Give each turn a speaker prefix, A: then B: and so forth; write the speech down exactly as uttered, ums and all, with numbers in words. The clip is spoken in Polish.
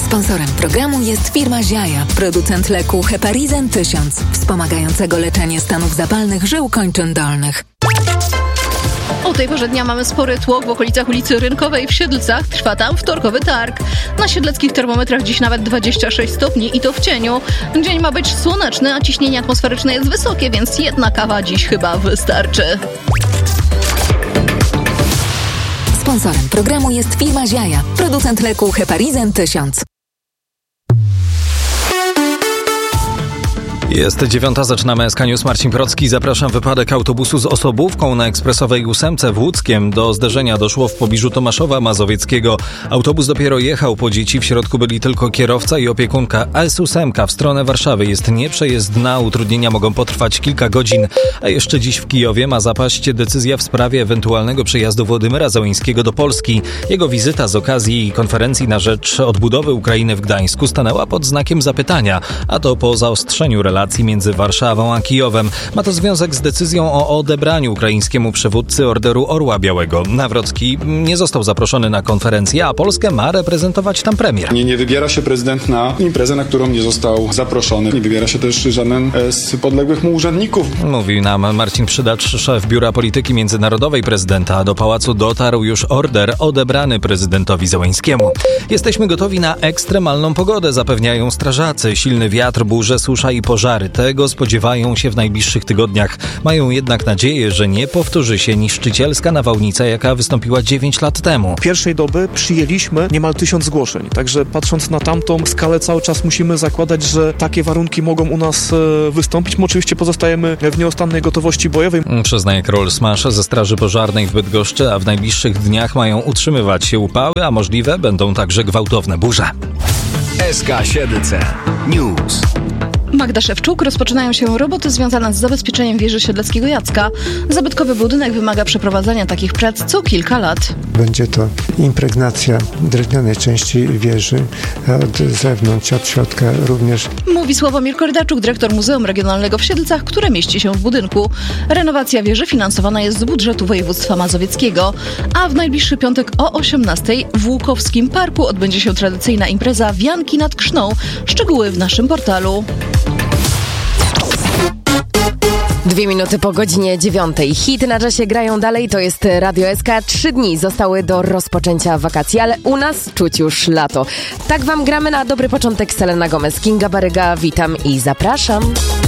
A: Sponsorem programu jest firma Ziaja, producent leku Heparizan tysiąc, wspomagającego leczenie stanów zapalnych żył kończyn dolnych.
B: O tej porze dnia mamy spory tłok w okolicach ulicy Rynkowej w Siedlcach. Trwa tam wtorkowy targ. Na siedleckich termometrach dziś nawet dwadzieścia sześć stopni i to w cieniu. Dzień ma być słoneczny, a ciśnienie atmosferyczne jest wysokie, więc jedna kawa dziś chyba wystarczy.
A: Sponsorem programu jest firma Ziaja, producent leku Heparizan tysiąc.
C: Jest dziewiąta, zaczynamy S K News. Marcin Procki. Zapraszam. Wypadek autobusu z osobówką na ekspresowej ósemce w Łódzkiem. Do zderzenia doszło w pobliżu Tomaszowa Mazowieckiego. Autobus dopiero jechał po dzieci. W środku byli tylko kierowca i opiekunka. S osiem w stronę Warszawy jest nieprzejezdna. Utrudnienia mogą potrwać kilka godzin. A jeszcze dziś w Kijowie ma zapaść decyzja w sprawie ewentualnego przyjazdu Władimira Zełenskiego do Polski. Jego wizyta z okazji konferencji na rzecz odbudowy Ukrainy w Gdańsku stanęła pod znakiem zapytania. A to po zaostrzeniu relacji między Warszawą a Kijowem. Ma to związek z decyzją o odebraniu ukraińskiemu przywódcy Orderu Orła Białego. Nawrocki nie został zaproszony na konferencję, a Polskę ma reprezentować tam premier.
D: Nie, nie wybiera się prezydent na imprezę, na którą nie został zaproszony. Nie wybiera się też żaden z podległych mu urzędników.
C: Mówi nam Marcin Przydacz, szef Biura Polityki Międzynarodowej prezydenta. Do pałacu dotarł już order odebrany prezydentowi Zełenskiemu. Jesteśmy gotowi na ekstremalną pogodę, zapewniają strażacy. Silny wiatr, burze, susza i pożary. Tego spodziewają się w najbliższych tygodniach. Mają jednak nadzieję, że nie powtórzy się niszczycielska nawałnica, jaka wystąpiła dziewięć lat temu.
E: Pierwszej doby przyjęliśmy niemal tysiąc zgłoszeń, także patrząc na tamtą skalę cały czas musimy zakładać, że takie warunki mogą u nas e, wystąpić. My oczywiście pozostajemy w nieustannej gotowości bojowej.
C: Przyznaje Karol Smasz ze Straży Pożarnej w Bydgoszczy, a w najbliższych dniach mają utrzymywać się upały, a możliwe będą także gwałtowne burze.
F: S K Siedlce News.
B: Magda Szewczuk. Rozpoczynają się roboty związane z zabezpieczeniem wieży Siedleckiego Jacka. Zabytkowy budynek wymaga przeprowadzania takich prac co kilka lat.
G: Będzie to impregnacja drewnianej części wieży od zewnątrz, od środka również.
B: Mówi Sławomir Kordaczuk, dyrektor Muzeum Regionalnego w Siedlcach, które mieści się w budynku. Renowacja wieży finansowana jest z budżetu województwa mazowieckiego. A w najbliższy piątek o osiemnastej w Łukowskim Parku odbędzie się tradycyjna impreza Wianki nad Krzną. Szczegóły w naszym portalu.
H: Dwie minuty po godzinie dziewiątej. Hity na czasie grają dalej, to jest Radio S K. Trzy dni zostały do rozpoczęcia wakacji, ale u nas czuć już lato. Tak wam gramy na dobry początek. Selena Gomez, Kinga Baryga, witam i zapraszam.